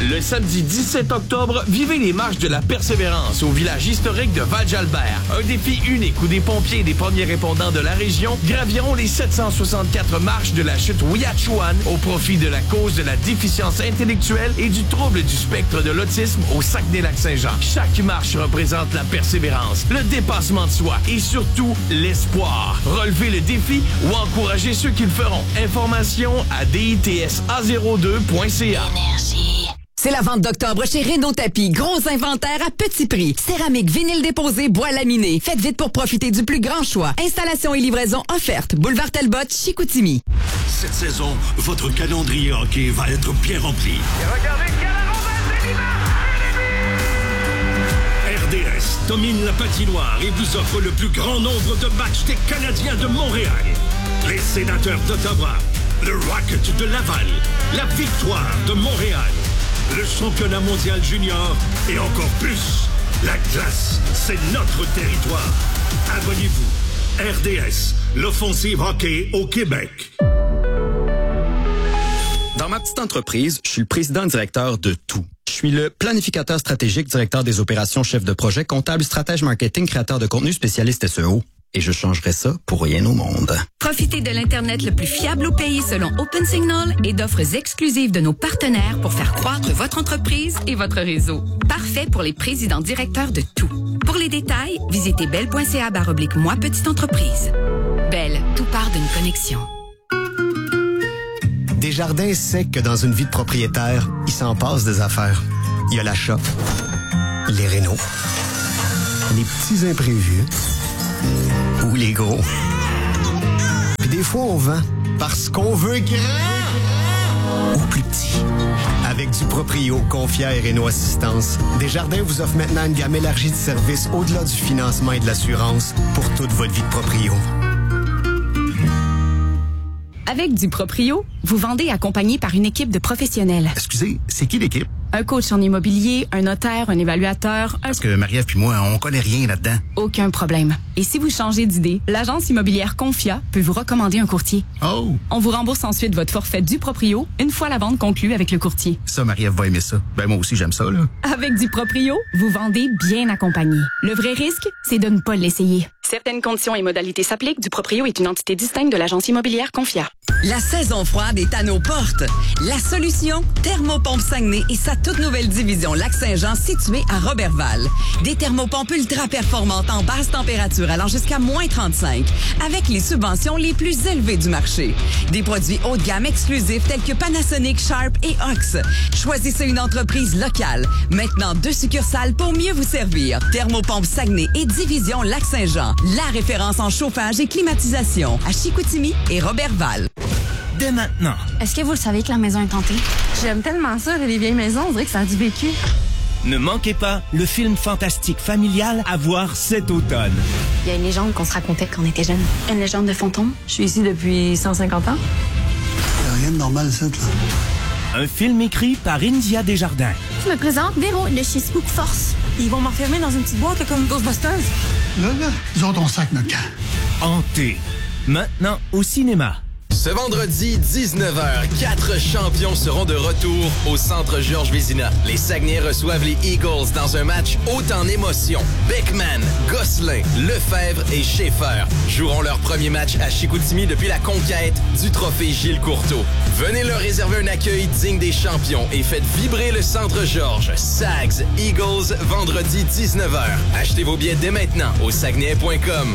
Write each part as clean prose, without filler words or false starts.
Le samedi 17 octobre, vivez les marches de la Persévérance au village historique de Val-Jalbert. Un défi unique où des pompiers et des premiers répondants de la région graviront les 764 marches de la chute Ouiachiouane au profit de la cause de la déficience intellectuelle et du trouble du spectre de l'autisme au Saguenay-Lac-Saint-Jean. Chaque marche représente la persévérance, le dépassement de soi et surtout l'espoir. Relevez le défi ou encouragez ceux qui le feront. Information à ditsa02.ca. C'est la vente d'octobre chez Renault Tapis. Gros inventaire à petit prix. Céramique, vinyle déposé, bois laminé. Faites vite pour profiter du plus grand choix. Installation et livraison offerte. Boulevard Talbot, Chicoutimi. Cette saison, votre calendrier hockey va être bien rempli. Et regardez quelle RDS domine la patinoire et vous offre le plus grand nombre de matchs des Canadiens de Montréal. Les Sénateurs d'Ottawa, le Rocket de Laval, la Victoire de Montréal, le championnat mondial junior et encore plus. La glace, c'est notre territoire. Abonnez-vous. RDS, l'offensive hockey au Québec. Dans ma petite entreprise, je suis le président-directeur de tout. Je suis le planificateur stratégique, directeur des opérations, chef de projet, comptable, stratège marketing, créateur de contenu, spécialiste SEO. Et je changerais ça pour rien au monde. Profitez de l'Internet le plus fiable au pays selon OpenSignal et d'offres exclusives de nos partenaires pour faire croître votre entreprise et votre réseau. Parfait pour les présidents directeurs de tout. Pour les détails, visitez belle.ca/moi petite entreprise. Belle, tout part d'une connexion. Desjardins sait que dans une vie de propriétaire, il s'en passe des affaires. Il y a l'achat, les rénaux, les petits imprévus ou les gros. Puis des fois, on vend parce qu'on veut grand ou plus petit. Avec du Proprio, Confia et Réno Assistance, Desjardins vous offre maintenant une gamme élargie de services au-delà du financement et de l'assurance pour toute votre vie de proprio. Avec du Proprio, vous vendez accompagné par une équipe de professionnels. Excusez, c'est qui l'équipe? Un coach en immobilier, un notaire, un évaluateur... Parce que Marie-Ève puis moi, on connaît rien là-dedans. Aucun problème. Et si vous changez d'idée, l'agence immobilière Confia peut vous recommander un courtier. Oh! On vous rembourse ensuite votre forfait du Proprio une fois la vente conclue avec le courtier. Ça, Marie-Ève va aimer ça. Ben moi aussi, j'aime ça, là. Avec du Proprio, vous vendez bien accompagné. Le vrai risque, c'est de ne pas l'essayer. Certaines conditions et modalités s'appliquent. Du Proprio est une entité distincte de l'agence immobilière Confia. La saison froide est à nos portes. La solution, Thermopompe Saguenay et sa toute nouvelle division Lac-Saint-Jean située à Robertval. Des thermopompes ultra performantes en basse température allant jusqu'à -35 avec les subventions les plus élevées du marché. Des produits haut de gamme exclusifs tels que Panasonic, Sharp et Ox. Choisissez une entreprise locale. Maintenant 2 succursales pour mieux vous servir. Thermopompe Saguenay et division Lac-Saint-Jean. La référence en chauffage et climatisation à Chicoutimi et Robertval. Dès maintenant. Est-ce que vous le savez que la maison est hantée? J'aime tellement ça, les vieilles maisons, on dirait que ça a du vécu. Ne manquez pas le film fantastique familial à voir cet automne. Il y a une légende qu'on se racontait quand on était jeunes. Une légende de fantôme. Je suis ici depuis 150 ans. Il n'y a rien de normal, ça, là. Un film écrit par India Desjardins. Je me présente, Véro, de chez Spook Force. Ils vont m'enfermer dans une petite boîte là, comme Ghostbusters. Là, ils ont ton sac, notre camp. Hanté. Maintenant au cinéma. Ce vendredi, 19h, 4 champions seront de retour au Centre Georges Vézina. Les Saguenayens reçoivent les Eagles dans un match haut en émotion. Beckman, Gosselin, Lefebvre et Schaeffer joueront leur premier match à Chicoutimi depuis la conquête du trophée Gilles Courteau. Venez leur réserver un accueil digne des champions et faites vibrer le Centre Georges. Sags, Eagles, vendredi, 19h. Achetez vos billets dès maintenant au saguenay.com.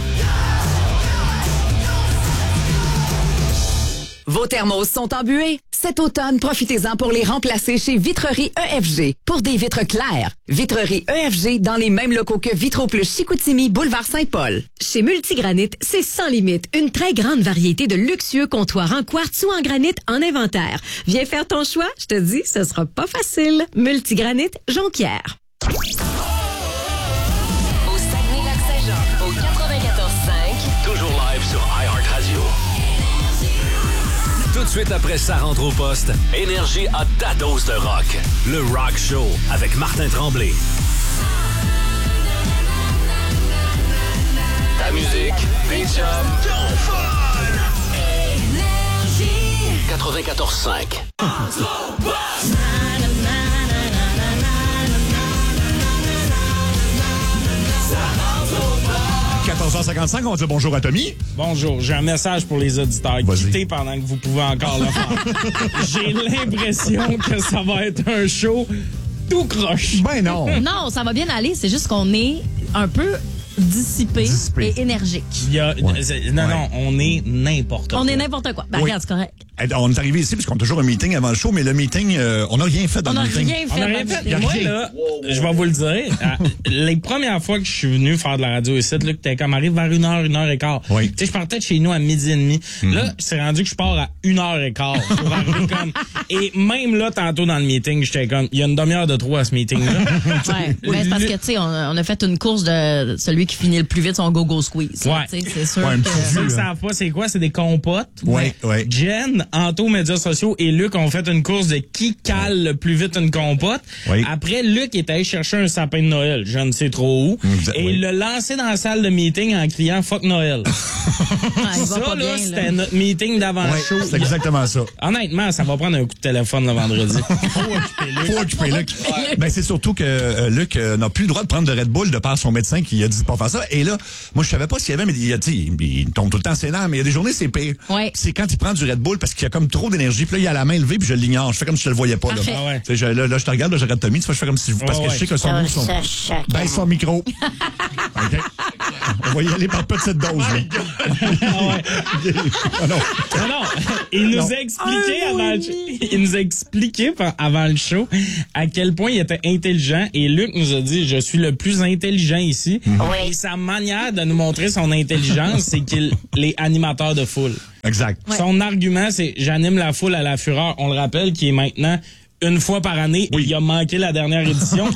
Vos thermos sont embués? Cet automne, profitez-en pour les remplacer chez Vitrerie EFG. Pour des vitres claires, Vitrerie EFG dans les mêmes locaux que Vitro Plus Chicoutimi, Boulevard Saint-Paul. Chez Multigranit, c'est sans limite. Une très grande variété de luxueux comptoirs en quartz ou en granit en inventaire. Viens faire ton choix, je te dis, ce sera pas facile. Multigranit, Jonquière. Au Saguenay-Lac-Saint-Jean, au 94.5. Toujours live sur iHeartRadio. Tout de suite après ça rentre au poste, Énergie a ta dose de rock. Le Rock Show avec Martin Tremblay. Ta musique, tes chums, ton fun. Énergie 94.5. 14h55, on va dire bonjour à Tommy. Bonjour, j'ai un message pour les auditeurs. Vas-y. Quittez pendant que vous pouvez encore le faire. J'ai l'impression que ça va être un show tout croche. Ben non. Non, ça va bien aller. C'est juste qu'on est un peu dissipé et énergique. Non, on est n'importe quoi. On est n'importe quoi. Ben, regarde, c'est correct. On est arrivé ici parce qu'on a toujours un meeting avant le show, mais le meeting, on n'a rien fait dans le meeting. On n'a rien fait. Moi, là, je vais vous le dire, les premières fois que je suis venu faire de la radio ici, là, que t'es comme arrive vers 1h15. Oui. Tu sais, je partais de chez nous à 12h30. Là, c'est rendu que je pars à 1h15 pour arriver comme... Et même là, tantôt dans le meeting, j'étais comme, il y a une demi-heure de trop à ce meeting-là. Ouais. Mais c'est parce que, tu sais, on a fait une course de celui qui finit le plus vite son go-go squeeze. Ouais. Tu sais, c'est sûr Ouais, que... ceux qui savent pas c'est quoi, c'est des compotes. Ouais. Jen, Anto, médias sociaux et Luc ont fait une course de qui cale le plus vite une compote. Oui. Après, Luc est allé chercher un sapin de Noël, je ne sais trop où, et il l'a lancé dans la salle de meeting en criant « Fuck Noël ». Ça, là, c'était notre meeting d'avant-show. C'est exactement ça. Honnêtement, ça va prendre un coup de téléphone le vendredi. Faut occuper Luc. Ben, c'est surtout que Luc n'a plus le droit de prendre de Red Bull de par son médecin qui a dit de pas faire ça. Et là, moi, je savais pas s'il y avait, mais il tombe tout le temps ses nerfs, mais il y a des journées, c'est pire. Ouais. C'est quand il prend du Red Bull parce qu'il y a comme trop d'énergie, puis là, il a la main levée, puis je l'ignore. Je fais comme si je le voyais pas. Là, tu sais, là, je te regarde, là, je regarde Tommy, tu vois, je fais comme si parce que je sais que son micro, baisse son micro. OK. On va y aller par petite dose, là. Non. Il nous a expliqué avant le show à quel point il était intelligent et Luc nous a dit je suis le plus intelligent ici. Et sa manière de nous montrer son intelligence, c'est qu'il est animateur de foule. Exact. Son argument, c'est j'anime la foule à la fureur. On le rappelle qui est maintenant une fois par année et il a manqué la dernière édition.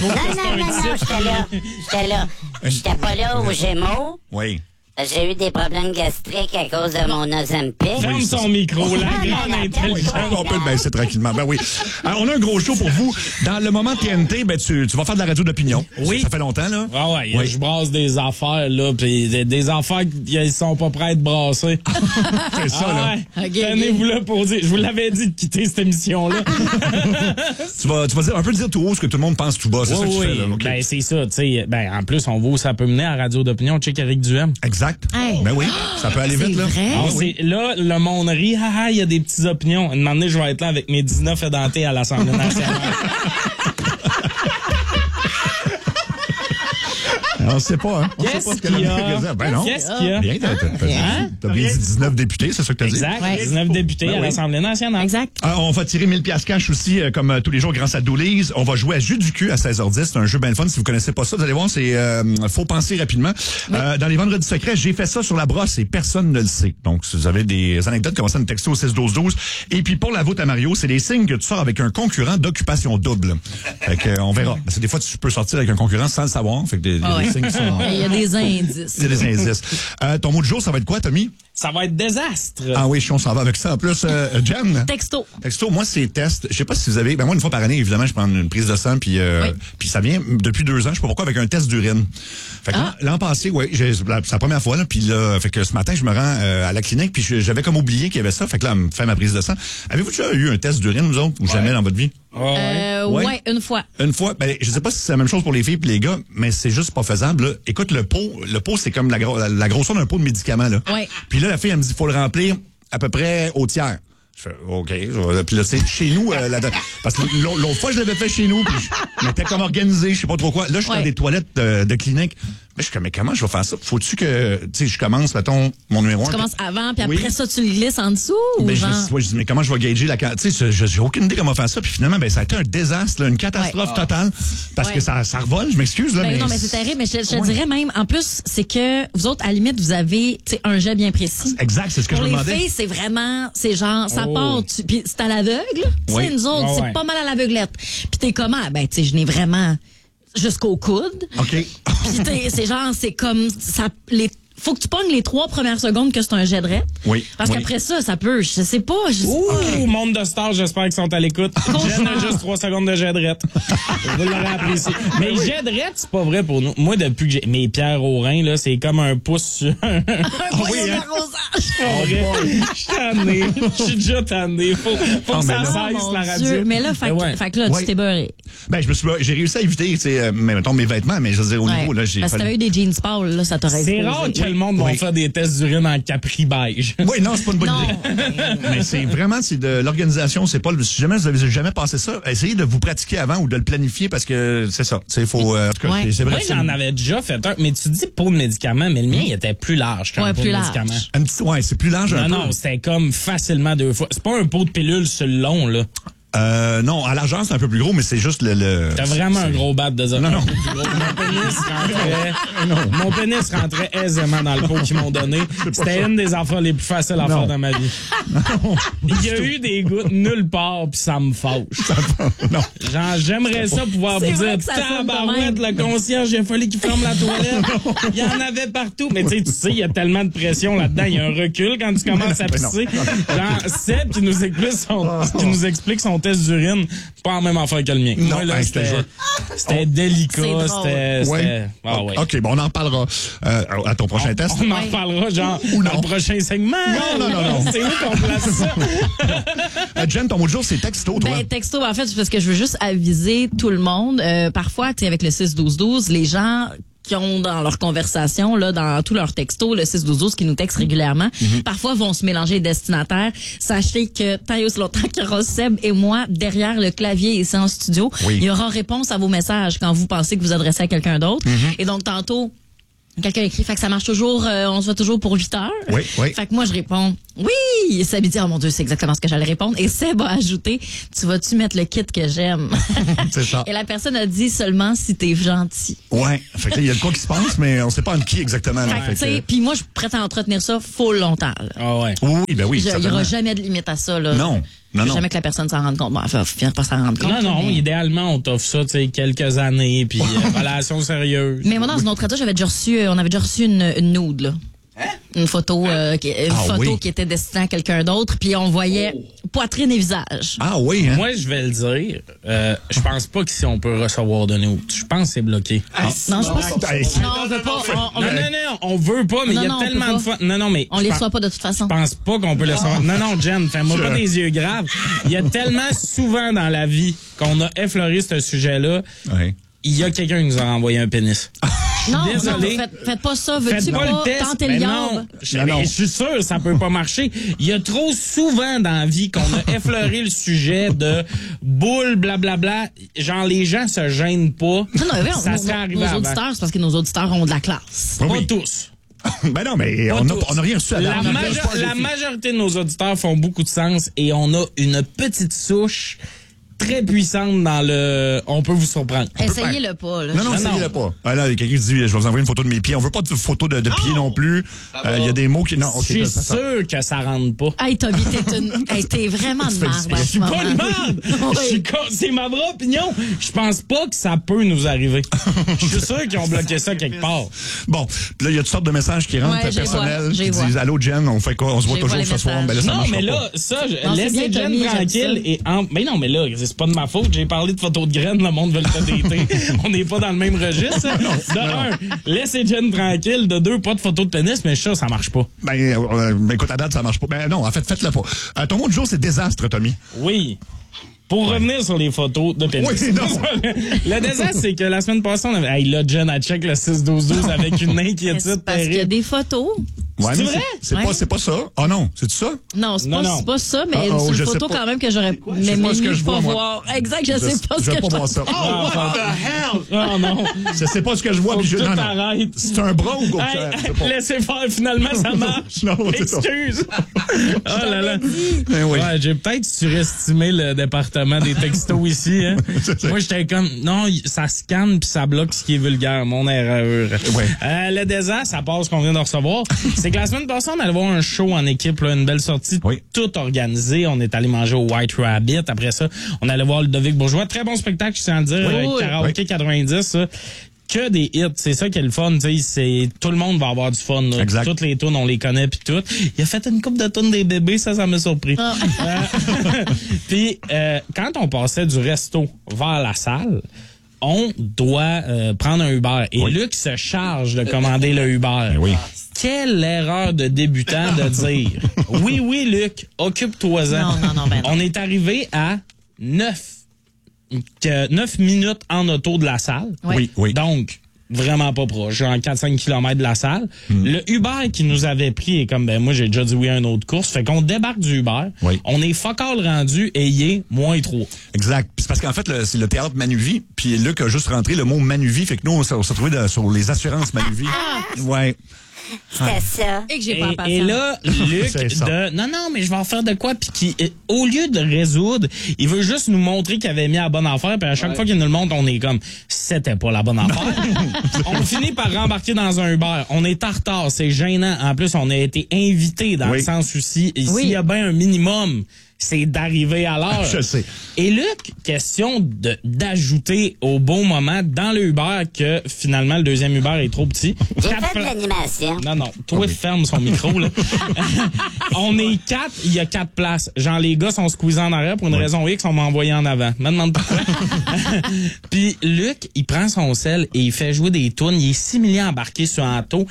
J'étais là. J'étais pas là aux Gémeaux. Oui. J'ai eu des problèmes gastriques à cause de mon Ozempic. Ferme son micro, la grande intelligence. On peut le baisser tranquillement. Ben oui. Alors, on a un gros show pour vous. Dans le moment TNT, ben tu vas faire de la radio d'opinion. Oui. Ça fait longtemps, là. Ah ouais, je brasse des affaires, là, pis des affaires qui sont pas prêtes de brasser. C'est ça, là. Ouais. Tenez-vous là pour dire. Je vous l'avais dit de quitter cette émission-là. tu vas dire, un peu dire tout haut ce que tout le monde pense tout bas. C'est ça que tu fais, là. Okay. Ben, c'est ça, tu sais. Ben, en plus, on voit où ça peut mener à la radio d'opinion. Check Eric Duhem. Exact. Hey. Ben oui, ça peut aller vite, là. Vrai? Là, le monde rit, il y a des petites opinions. Une année, je vais être là avec mes 19 édentés à l'Assemblée nationale. On sait pas, hein? Qu'est-ce qu'il y a? Ben non. Qu'est-ce qu'il y a? Bien, t'as bien dit 19 députés, c'est ça que t'as dit? Exact, 19 députés à l'Assemblée nationale. Exact. On va tirer 1000 piastres cash aussi, comme tous les jours, grâce à Dooley's. On va jouer à Jeu du cul à 16h10. C'est un jeu bien fun. Si vous connaissez pas ça, vous allez voir, c'est faut penser rapidement. Dans les vendredis secrets, j'ai fait ça sur la brosse et personne ne le sait. Donc, si vous avez des anecdotes, commencez à nous texter au 6-12-12. Et puis, pour la voûte à Mario, c'est des signes que tu sors avec un concurrent d'occupation double. Fait que, on verra. Parce que des fois, tu peux sortir avec un concurrent sans le savoir. Fait que des signes qui sont... Il y a des indices. Il y a des indices. Ton mot du jour, ça va être quoi, Tommy? Ça va être désastre. Ah oui, on s'en va avec ça. En plus, Jen? Texto. Moi, c'est test. Je sais pas si vous avez... Ben moi, une fois par année, évidemment, je prends une prise de sang, puis ça vient depuis 2 ans, je sais pas pourquoi, avec un test d'urine. Fait que l'an passé, c'est la première fois, là, puis là, fait que ce matin, je me rends à la clinique, puis j'avais comme oublié qu'il y avait ça. Fait que là, elle me fait ma prise de sang. Avez-vous déjà eu un test d'urine, vous autres, ou jamais dans votre vie? Ouais, une fois. Une fois. Ben, je sais pas si c'est la même chose pour les filles et les gars, mais c'est juste pas faisable, là. Écoute, le pot, c'est comme la grosseur d'un pot de médicaments, là. Ouais. Puis là, la fille, elle me dit, faut le remplir à peu près au tiers. Je fais, OK. Puis là, c'est chez nous, parce que l'autre fois, je l'avais fait chez nous, puis je m'étais comme organisé, je sais pas trop quoi. Là, je suis dans des toilettes de clinique. Mais je suis comme, mais comment je vais faire ça? Faut-tu que, tu sais, je commence, mettons, mon numéro 1. Tu commences avant, puis après ça, tu le glisses en dessous? Ben, ou genre... je dis, mais comment je vais gager la quantité? Tu sais, j'ai aucune idée comment faire ça. Puis finalement, ben, ça a été un désastre, là, une catastrophe totale. Parce que ça revole, je m'excuse, là. Ben, non, mais c'est terrible. Mais je dirais même, en plus, c'est que vous autres, à la limite, vous avez, tu sais, un jet bien précis. Exact, c'est ce que je me demandais. Pour les filles, c'est vraiment, c'est genre, ça part, puis c'est à l'aveugle. Tu sais, nous autres, c'est pas mal à l'aveuglette. Puis t'es comment? Ben, tu sais, je n'ai vraiment jusqu'au coude. OK. Puis c'est genre, c'est comme, ça, faut que tu pognes les 3 premières secondes que c'est un jet de rep. Oui. Parce qu'après ça, ça peut, je sais pas. Monde de stars, j'espère qu'ils sont à l'écoute. Jen a juste 3 secondes de jet de rep. Vous l'aurez apprécié. Mais jet de rep, c'est pas vrai pour nous. Moi, depuis que j'ai mes pierres au rein, là, c'est comme un pouce sur un moyen d'arrosage. Je suis tanné. Je suis déjà tanné. Faut que ça cesse la radio. Mais là, fait que là, tu t'es beurré. Ben, j'ai réussi à éviter, tu sais, mettons mes vêtements, mais je veux dire, au niveau, là, j'ai. Parce que t'avais eu des jeans pâles, là, ça t'aurait C'est rare que le monde va faire des tests d'urine en capri beige. Oui, non, c'est pas une bonne idée. Mais c'est vraiment, c'est de l'organisation, c'est pas si jamais vous avez jamais passé ça, essayez de vous pratiquer avant ou de le planifier parce que c'est ça. Tu sais, faut, en tout cas, c'est vrai. Moi, j'en avais déjà fait un, mais tu dis pot de médicaments, mais le mien, il était plus large qu'un pot de médicaments. C'est plus large un peu. Non, c'était comme facilement 2 fois. C'est pas un pot de pilule sur le long, là. Non, à largeur, c'est un peu plus gros, mais c'est juste le... T'as vraiment un gros bat de zone. Non. Mon pénis rentrait aisément dans le pot qu'ils m'ont donné. C'était une des affaires les plus faciles à faire dans ma vie. Il y a eu des gouttes nulle part, puis ça me fâche. Non. Genre, j'aimerais ça pouvoir vous dire, tabarouette, le concierge, il a fallu qu'il ferme la toilette. Il y en avait partout. Mais tu sais, il y a tellement de pression là-dedans, il y a un recul quand tu commences à pisser. Genre, Seb qui nous explique son test d'urine, pas en même affaire que le mien. Non, moi, là, c'était délicat, c'était... Ah, ouais. OK, bon, on en parlera à ton prochain test. On en parlera, genre, dans le prochain segment. Non. C'est où qu'on place ça? Jen, ton mot de jour, c'est texto, toi. Ben, texto, en fait, c'est parce que je veux juste aviser tout le monde. Parfois, tu sais, avec le 6-12-12, les gens qui ont dans leur conversation, là, dans tous leurs textos, le 6-12-12 qui nous textent régulièrement, parfois vont se mélanger les destinataires. Sachez que tant et aussi longtemps qu'il y aura Seb et moi derrière le clavier et c'est en studio, il y aura réponse à vos messages quand vous pensez que vous adressez à quelqu'un d'autre. Et donc, tantôt, quelqu'un écrit, fait que ça marche toujours, on se voit toujours pour 8 heures. Oui. Fait que moi, je réponds, oui! Seb dit, oh mon Dieu, c'est exactement ce que j'allais répondre. Et Seb a ajouté, tu vas-tu mettre le kit que j'aime? C'est ça. Et la personne a dit seulement si t'es gentil. Ouais. Fait que là, il y a de quoi qui se passe, mais on sait pas entre qui exactement. Fait que, puis moi, je suis prête à entretenir ça full longtemps. Ah ouais. Oui, ben oui. Il y aura jamais de limite à ça, là. Non. Jamais que la personne s'en rende compte. Bon, enfin, finir par s'en rendre compte. Non, idéalement, on t'offre ça, tu sais, quelques années, puis relation sérieuse. Mais moi, dans une autre radio, on avait déjà reçu une nude, là. Une photo, qui était destinée à quelqu'un d'autre, puis on voyait poitrine et visage. Ah oui, hein? Moi, je vais le dire, je pense pas qu'ici on peut recevoir de nudes. Je pense que c'est bloqué. Non, je pense pas. Non, on veut pas. Non, on veut pas, mais il y a tellement de fois. Non, mais. On les reçoit pas de toute façon. Je pense pas qu'on peut le savoir. Non, Jen, fais-moi pas des yeux graves. Il y a tellement souvent dans la vie qu'on a effleuré ce sujet-là. Oui. Il y a quelqu'un qui nous a envoyé un pénis. Désolé. Non, faites pas ça. Veux-tu pas tenter le non, je suis sûr, ça peut pas marcher. Il y a trop souvent dans la vie qu'on a effleuré le sujet de boule, blablabla. Genre, les gens se gênent pas. Non, ça serait arrivé nos auditeurs, c'est parce que nos auditeurs ont de la classe. Pas tous. Ben non, mais on a rien reçu à la majorité de nos auditeurs font beaucoup de sens et on a une petite souche très puissante dans le... On peut vous surprendre. Essayez-le pas, là. Non, essayez-le pas. Ah, là, quelqu'un qui dit, je vais vous envoyer une photo de mes pieds. On veut pas de photo de pieds non plus. Il y a des mots qui... Non, je suis sûr que ça rentre pas. Hey, Toby, t'es vraiment de merde. Je suis pas de merde. C'est ma vraie opinion. Je pense pas que ça peut nous arriver. Je suis sûr qu'ils ont bloqué ça quelque part. Bon, puis là, il y a toutes sortes de messages qui rentrent personnels, qui disent, allô, Jen, on fait quoi? On se voit toujours ce soir. Ben là, ça marche pas. Non, mais là, ça, laissez Jen tranquille et... Mais non, mais là, c'est pas de ma faute. J'ai parlé de photos de graines. Le monde veut le TDT. On n'est pas dans le même registre. De un, laissez Jen tranquille. De deux, pas de photos de pénis, mais ça marche pas. Ben, écoute, à date, ça marche pas. Ben non, en fait, faites-le pas. Ton mot du jour, c'est désastre, Tommy. Oui. Pour revenir sur les photos de pénis. Oui, non. Le désastre, c'est que la semaine passée, on avait... Hey, là, Jen, elle check le 6-12-12 avec une inquiétude terrible. Parce qu'il y a des photos. Ouais, c'est vrai? C'est pas ça. Ah non, c'est ça? Non, c'est pas ça, mais c'est une photo quand même que j'aurais aimé pas voir. Exact, je sais pas ce que je vois. Ça. Oh, what the hell? Oh non. Je sais pas ce que je vois. Puis arrête. C'est un bras ou quoi? Laissez faire, finalement, ça marche. Non, excuse. Oh là là. Ouais, j'ai peut-être surestimé le département des textos ici. Hein. Moi, j'étais comme, non, ça scanne puis ça bloque ce qui est vulgaire. Mon erreur. Ouais. Le désastre, ça passe qu'on vient de recevoir. C'est que la semaine passée, on allait voir un show en équipe, là, une belle sortie, toute organisée. On est allé manger au White Rabbit. Après ça, on allait voir Ludovic Bourgeois. Très bon spectacle, je tiens à dire. Karaoké 90, ça. Que des hits, c'est ça qui est le fun, tu sais, tout le monde va avoir du fun. Exact. Toutes les tunes, on les connaît puis tout. Il a fait une couple de tunes des bébés, ça m'a surpris. Puis quand on passait du resto vers la salle, on doit prendre un Uber. Et Luc se charge de commander le Uber. Oui. Quelle erreur de débutant de dire « Oui, Luc, occupe-toi-en. » Non. On est arrivé à 9. que 9 minutes en auto de la salle. Oui. Donc, vraiment pas proche, genre 4-5 km de la salle. Le Uber qui nous avait pris est comme, moi, j'ai déjà dit oui à une autre course. Fait qu'on débarque du Uber. Oui. On est fuck all rendu et il est -3. Exact. Puis c'est parce qu'en fait, c'est le théâtre Manuvie. Puis Luc a juste rentré le mot Manuvie. Fait que nous, on s'est retrouvés sur les assurances Manuvie. Ouais. C'était ça. Et que j'ai pas Et là, Luc, non, mais je vais en faire de quoi? Puis au lieu de résoudre, il veut juste nous montrer qu'il avait mis la bonne affaire. Puis à chaque fois qu'il nous le montre, on est comme, c'était pas la bonne affaire. On finit par rembarquer dans un Uber. On est en retard, c'est gênant. En plus, on a été invités dans le sens où s'il y a bien un minimum, c'est d'arriver à l'heure. Je sais. Et Luc, question d'ajouter au bon moment dans le Uber que finalement le deuxième Uber est trop petit. J'ai fait de l'animation. Non, toi ferme son micro là. On est 4, il y a 4 places. Genre les gars sont squeezés en arrière pour une raison X, on m'a envoyé en avant. Me demande pourquoi. Puis Luc, il prend son sel et il fait jouer des tunes. Il est 6 millions embarqué sur un taux.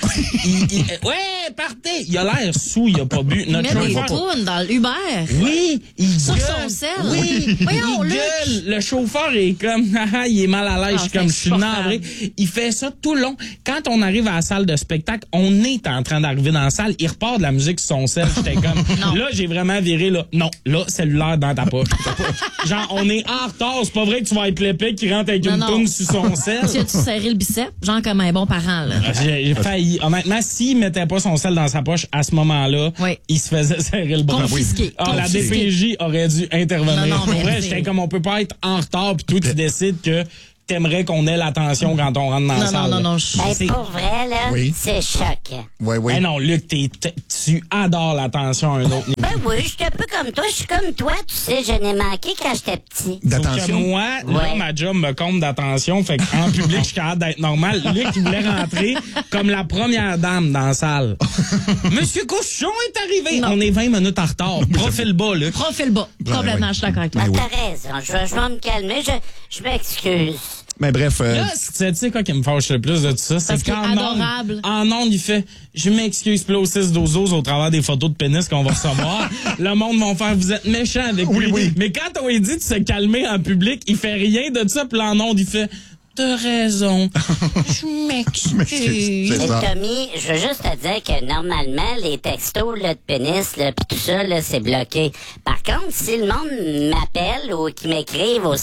Ouais, partez. Il a l'air sous, il a pas bu. Il met des tunes dans l'Uber. Oui. Il sur gueule. son sel. Oui, voyons, il gueule. Le chauffeur est comme, il est mal à l'aise. Je suis navré. Il fait ça tout le long. Quand on arrive à la salle de spectacle, on est en train d'arriver dans la salle. Il repart de la musique sur son sel. J'étais comme, là, j'ai vraiment viré, là. Non, là, cellulaire dans ta poche. Genre, on est en retard. C'est pas vrai que tu vas être l'épée qui rentre avec une toune sur son sel. Tu as-tu serré le bicep? Genre comme un bon parent, là. J'ai failli. Honnêtement, s'il mettait pas son sel dans sa poche à ce moment-là, il se faisait serrer le bras. Confisqué. La DPJ aurait dû intervenir. Non, pour vrai, j'étais comme, on peut pas être en retard puis toi, tu décides que t'aimerais qu'on ait l'attention quand on rentre dans la salle. Non. Pour vrai, là, c'est choquant. Oui. Eh non, Luc, tu adores l'attention à un autre niveau. Ben oui, je suis un peu comme toi. Je suis comme toi, tu sais, je n'ai manqué quand j'étais petit. D'attention. Moi, là, ma job me compte d'attention. Fait qu'en public, je suis capable d'être normal. Luc, il voulait rentrer comme la première dame dans la salle. Monsieur Cochon est arrivé. On est 20 minutes en retard. Profile bas, Luc. Profile bas. Complètement, je suis d'accord avec toi. T'as raison. Je vais me calmer. Je m'excuse. Mais bref. Là, tu sais quoi qui me fâche le plus de tout ça? C'est qu'en ondes, il fait, je m'excuse, puis là, au 6-12-12, au travers des photos de pénis qu'on va recevoir, le monde va faire, vous êtes méchant avec lui. Oui. Mais quand on lui dit de se calmer en public, il fait rien de ça, puis là, en ondes, il fait, t'as raison. Je m'excuse. Tommy, je veux juste te dire que normalement, les textos là, de pénis là, pis tout ça, là, c'est bloqué. Par contre, si le monde m'appelle ou qu'ils m'écrivent au 514-347-0849,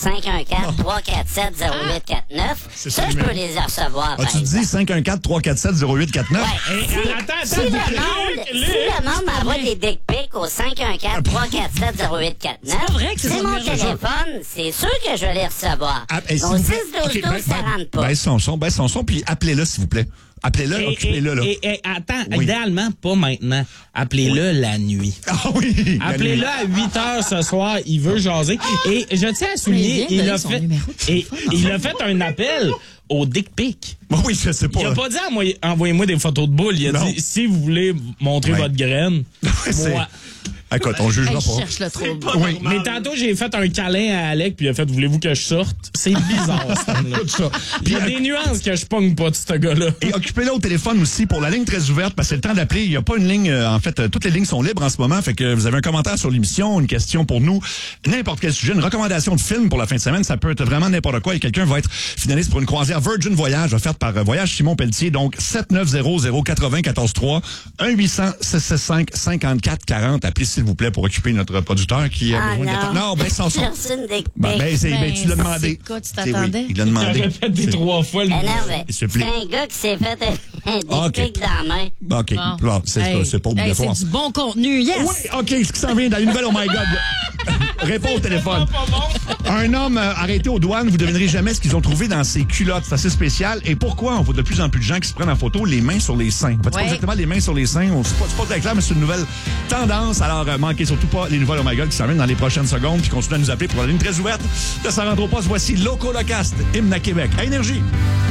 ça, je peux les recevoir. Tu dis 514-347-0849? Attends. Si le monde m'envoie des dick pics au 514-347-0849, c'est mon téléphone, c'est sûr que je vais les recevoir. Au 6-12-12, ça rentre pas. Baisse son son, puis appelez-le, s'il vous plaît. Appelez-le, occupez-le, là. Et attends, idéalement, pas maintenant. Appelez-le la nuit. Ah oui! Appelez-le à 8 heures ce soir, il veut jaser. Et je tiens à souligner, il a fait un appel au dick pic. Oui, je sais pas. Il a pas dit envoyez-moi des photos de boules. Il a dit, si vous voulez montrer votre graine, moi... Écoute, on jugera pas. Cherche le trouble. Oui. Mais tantôt, j'ai fait un câlin à Alec, puis il a fait, voulez-vous que je sorte? C'est bizarre, ça. Il y a des nuances que je pogne pas de ce gars-là. Et occupez-le au téléphone aussi pour la ligne très ouverte, parce que c'est le temps d'appeler. Il n'y a pas une ligne, en fait, toutes les lignes sont libres en ce moment. Fait que vous avez un commentaire sur l'émission, une question pour nous, n'importe quel sujet, une recommandation de film pour la fin de semaine. Ça peut être vraiment n'importe quoi. Et quelqu'un va être finaliste pour une croisière Virgin Voyage offerte par Voyage Simon Pelletier. Donc, 7900-80-14-3, 1-800-665-5440. Appelez, s'il vous plaît, pour occuper notre producteur qui a besoin de... Non, ben, sans son. Tu l'as demandé. C'est quoi, tu t'attendais? Il l'a demandé. Tu répètes des 3 fois le c'est un gars qui s'est fait un dick pic dans la main. OK. Bon, c'est pas obligatoire. C'est du bon contenu, yes! Oui, OK, ce qui s'en vient dans les nouvelles, oh my God. Réponds au téléphone. Un homme arrêté aux douanes, vous ne devinerez jamais ce qu'ils ont trouvé dans ses culottes. C'est assez spécial. Et pourquoi on voit de plus en plus de gens qui se prennent en photo les mains sur les seins? C'est pas exactement les mains sur les seins. C'est pas très clair, mais c'est une nouvelle tendance. Alors, manquez surtout pas les nouvelles Oh My God qui s'en viennent dans les prochaines secondes. Puis continuez à nous appeler pour la ligne très ouverte de Sa rentre au poste. Voici Loco Locast, hymne à Québec. À Énergie.